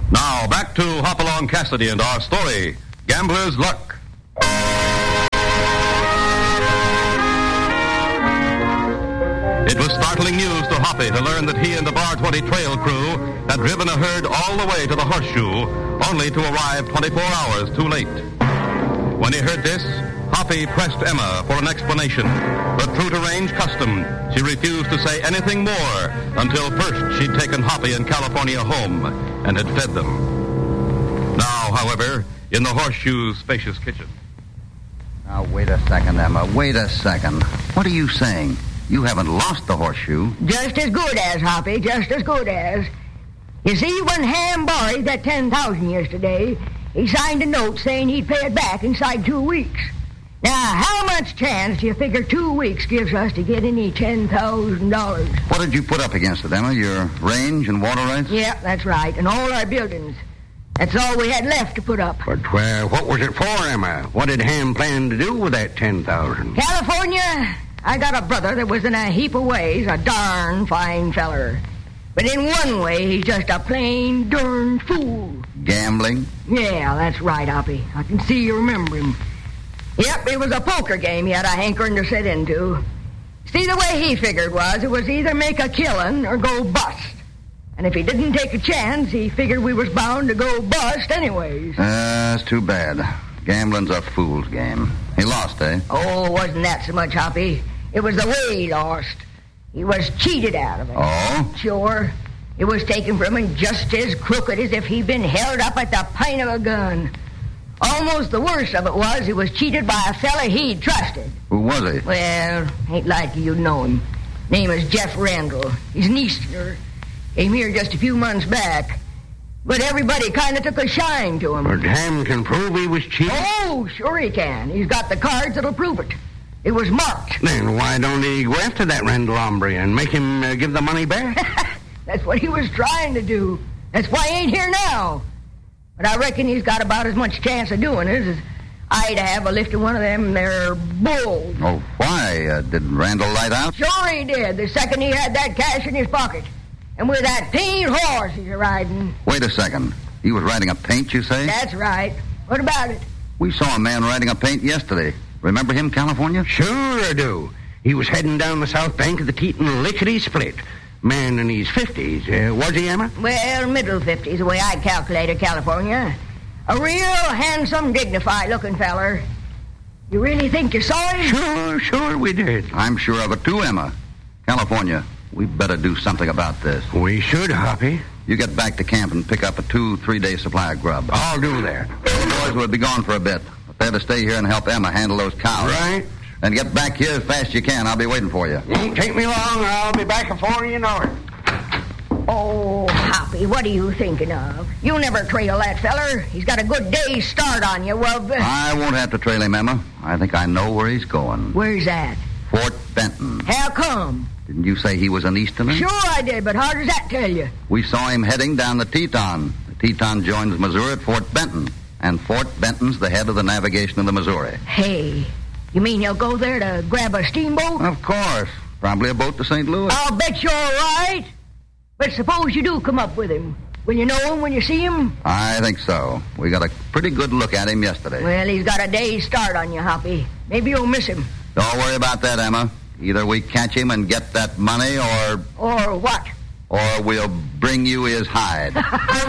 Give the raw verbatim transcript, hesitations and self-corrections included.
Now, back to Hopalong Cassidy and our story, Gambler's Luck. It was startling news to Hoppy to learn that he and the Bar twenty trail crew had driven a herd all the way to the Horseshoe, only to arrive twenty-four hours too late. When he heard this, Hoppy pressed Emma for an explanation, but true to range custom, she refused to say anything more until first she'd taken Hoppy and California home and had fed them. Now, however, in the Horseshoe's spacious kitchen. Now, wait a second, Emma. Wait a second. What are you saying? You haven't lost the Horseshoe. Just as good as, Hoppy, just as good as. You see, when Ham borrowed that ten thousand dollars yesterday, he signed a note saying he'd pay it back inside two weeks. Now, how much chance do you figure two weeks gives us to get any ten thousand dollars? What did you put up against it, Emma? Your range and water rights? Yeah, that's right, and all our buildings. That's all we had left to put up. But uh, what was it for, Emma? What did Ham plan to do with that ten thousand dollars? California, I got a brother that was in a heap of ways a darn fine feller. But in one way, he's just a plain darn fool. Gambling? Yeah, that's right, Hoppy. I can see you remember him. Yep, it was a poker game he had a hankering to sit into. See, the way he figured was it was either make a killing or go bust. And if he didn't take a chance, he figured we was bound to go bust anyways. Uh, that's too bad. Gambling's a fool's game. He lost, eh? Oh, wasn't that so much, Hoppy. It was the way he lost. He was cheated out of it. Oh? Sure. It was taken from him just as crooked as if he'd been held up at the point of a gun. Almost the worst of it was he was cheated by a fella he'd trusted. Who was he? Well, ain't likely you'd know him. Name is Jeff Randall. He's an Easterner. Came here just a few months back. But everybody kind of took a shine to him. But Ham can prove he was cheated? Oh, sure he can. He's got the cards that'll prove it. It was marked. Then why don't he go after that Randall hombre and make him uh, give the money back? That's what he was trying to do. That's why he ain't here now. But I reckon he's got about as much chance of doing it as I'd have of lifting one of them there bulls. Oh, why? Uh, did Randall light out? Sure he did, the second he had that cash in his pocket. And with that paint horse he's riding. Wait a second. He was riding a paint, you say? That's right. What about it? We saw a man riding a paint yesterday. Remember him, California? Sure I do. He was heading down the south bank of the Teton Lickety Split. Man in his fifties. Uh, was he, Emma? Well, middle fifties, the way I calculated, California. A real handsome, dignified-looking feller. You really think you saw him? Sure, sure we did. I'm sure of it, too, Emma. California, we better do something about this. We should, Hoppy. You get back to camp and pick up a two, three-day supply of grub. I'll do that. The boys will be gone for a bit. But they're to stay here and help Emma handle those cows. Right. And get back here as fast as you can. I'll be waiting for you. Won't take me long. I'll be back before you know it. Oh, Hoppy, what are you thinking of? You never trail that feller. He's got a good day's start on you. Well, uh, I won't have to trail him, Emma. I think I know where he's going. Where's that? Fort Benton. How come? Didn't you say he was an Easterner? Sure I did, but how does that tell you? We saw him heading down the Teton. The Teton joins Missouri at Fort Benton. And Fort Benton's the head of the navigation of the Missouri. Hey, you mean he'll go there to grab a steamboat? Of course. Probably a boat to Saint Louis. I'll bet you're right. But suppose you do come up with him. Will you know him when you see him? I think so. We got a pretty good look at him yesterday. Well, he's got a day's start on you, Hoppy. Maybe you'll miss him. Don't worry about that, Emma. Either we catch him and get that money, or... Or what? Or we'll bring you his hide.